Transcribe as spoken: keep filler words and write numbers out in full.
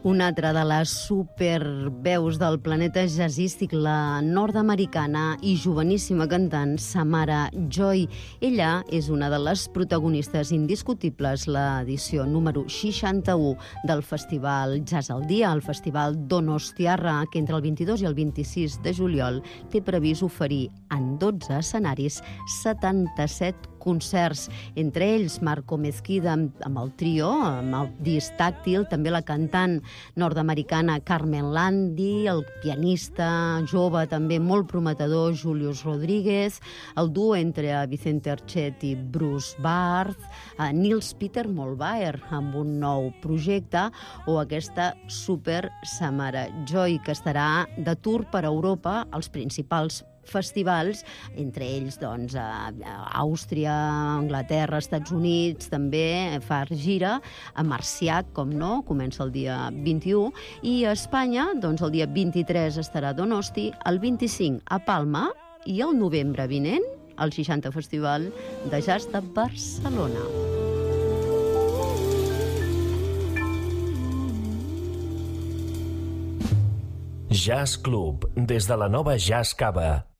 Una altra de les superveus del planeta jazzístic, la nord-americana i joveníssima cantant Samara Joy. Ella és una de les protagonistes indiscutibles, l'edició número seixanta-u del Festival Jazz al Dia, el Festival Donostiarra, que entre el vint-i-dos i el vint-i-sis de juliol té previst oferir en dotze escenaris setanta-set concerts, entre ells Marco Mezquida amb el trio, amb el disc tàctil, també la cantant nord-americana Carmen Landi, el pianista jove també molt prometedor Julius Rodríguez, el duo entre Vicente Archet i Bruce Barth, Nils Peter Molbauer amb un nou projecte, o aquesta super Samara Joy, que estarà de tour per Europa als principals festivals, entre ells doncs, Àustria, Anglaterra, Estats Units, també fa gira a Marciac, com no, comença el dia vint-i-u, i a Espanya, doncs el dia vint-i-tres estarà a Donosti, el vint-i-cinc a Palma i el novembre vinent al seixantè Festival de Jazz de Barcelona. Jazz Club, des de la nova Jazz Cava.